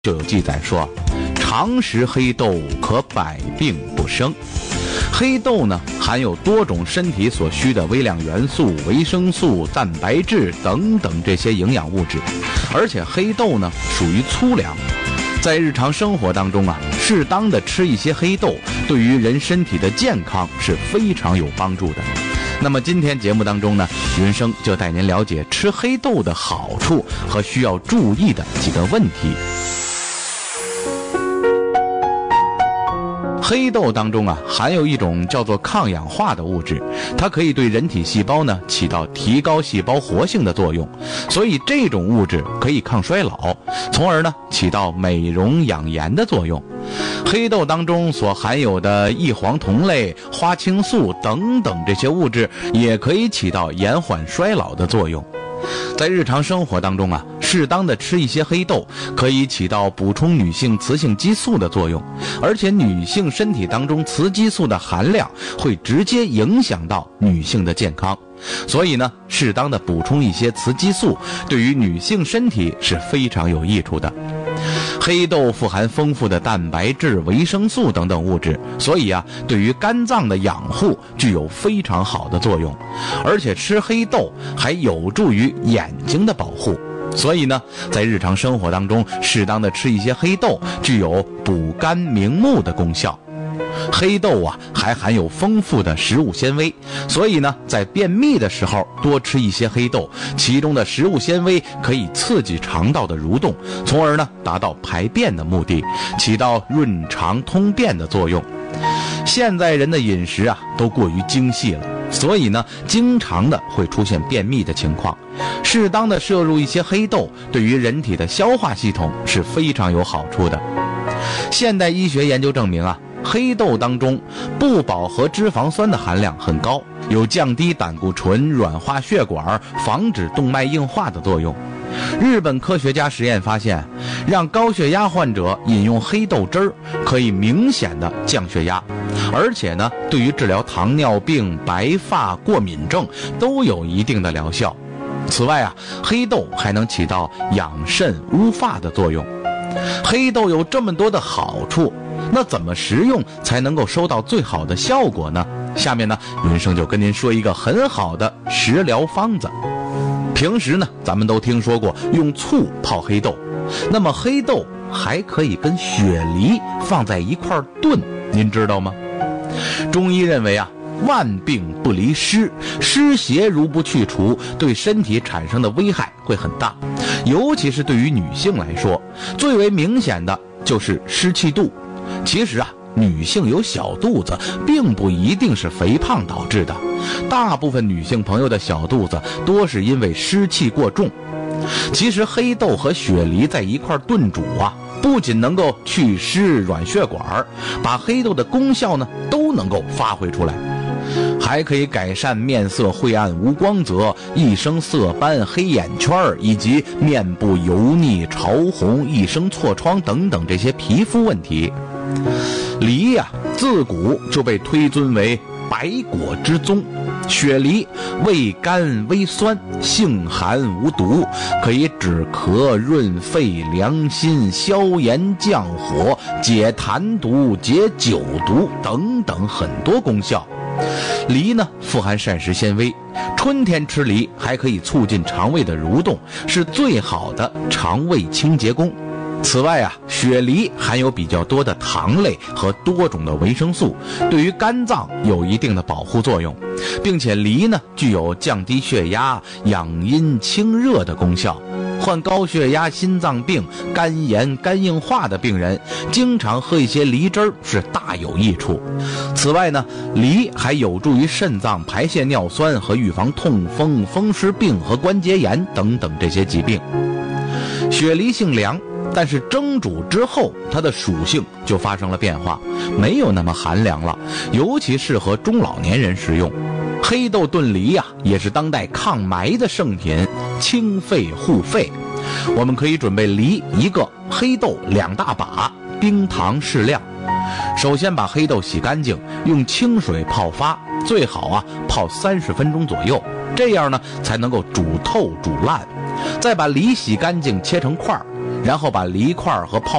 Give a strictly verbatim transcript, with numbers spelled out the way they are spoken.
就有记载说，常食黑豆可百病不生。黑豆呢，含有多种身体所需的微量元素、维生素、蛋白质等等这些营养物质，而且黑豆呢属于粗粮，在日常生活当中啊，适当的吃一些黑豆，对于人身体的健康是非常有帮助的。那么今天节目当中呢，云生就带您了解吃黑豆的好处和需要注意的几个问题。黑豆当中啊，含有一种叫做抗氧化的物质，它可以对人体细胞呢起到提高细胞活性的作用，所以这种物质可以抗衰老，从而呢起到美容养颜的作用。黑豆当中所含有的异黄酮类、花青素等等这些物质，也可以起到延缓衰老的作用。在日常生活当中啊，适当的吃一些黑豆，可以起到补充女性雌性激素的作用，而且女性身体当中雌激素的含量会直接影响到女性的健康，所以呢，适当的补充一些雌激素，对于女性身体是非常有益处的。黑豆富含丰富的蛋白质、维生素等等物质，所以啊，对于肝脏的养护具有非常好的作用，而且吃黑豆还有助于眼睛的保护。所以呢，在日常生活当中，适当的吃一些黑豆，具有补肝明目的功效。黑豆啊，还含有丰富的食物纤维，所以呢，在便秘的时候多吃一些黑豆，其中的食物纤维可以刺激肠道的蠕动，从而呢达到排便的目的，起到润肠通便的作用。现在人的饮食啊都过于精细了，所以呢，经常的会出现便秘的情况。适当的摄入一些黑豆，对于人体的消化系统是非常有好处的。现代医学研究证明啊，黑豆当中不饱和脂肪酸的含量很高，有降低胆固醇、软化血管、防止动脉硬化的作用。日本科学家实验发现，让高血压患者饮用黑豆汁儿，可以明显的降血压，而且呢，对于治疗糖尿病、白发、过敏症都有一定的疗效。此外啊，黑豆还能起到养肾乌发的作用。黑豆有这么多的好处，那怎么食用才能够收到最好的效果呢？下面呢，云生就跟您说一个很好的食疗方子。平时呢，咱们都听说过用醋泡黑豆，那么黑豆还可以跟雪梨放在一块炖，您知道吗？中医认为啊，万病不离湿，湿邪如不去除，对身体产生的危害会很大，尤其是对于女性来说，最为明显的就是湿气肚。其实啊，女性有小肚子并不一定是肥胖导致的，大部分女性朋友的小肚子多是因为湿气过重。其实黑豆和雪梨在一块炖煮啊，不仅能够祛湿软血管，把黑豆的功效呢都能够发挥出来，还可以改善面色晦暗无光泽、一生色斑、黑眼圈以及面部油腻潮红、一生痤疮等等这些皮肤问题。梨呀、啊，自古就被推尊为百果之宗。雪梨味甘微酸，性寒无毒，可以止咳、润肺、凉心、消炎、降火、解痰毒、解酒毒等等很多功效。梨呢，富含膳食纤维，春天吃梨还可以促进肠胃的蠕动，是最好的肠胃清洁工。此外啊，雪梨含有比较多的糖类和多种的维生素，对于肝脏有一定的保护作用，并且梨呢具有降低血压、养阴清热的功效。患高血压、心脏病、肝炎、肝硬化的病人，经常喝一些梨汁儿是大有益处。此外呢，梨还有助于肾脏排泄尿酸和预防痛风、风湿病和关节炎等等这些疾病。雪梨性凉，但是蒸煮之后，它的属性就发生了变化，没有那么寒凉了，尤其适合中老年人食用。黑豆炖梨呀、啊，也是当代抗霾的圣品，清肺护肺。我们可以准备梨一个，黑豆两大把，冰糖适量。首先把黑豆洗干净，用清水泡发，最好啊泡三十分钟左右，这样呢才能够煮透煮烂。再把梨洗干净，切成块， 然后把梨块和泡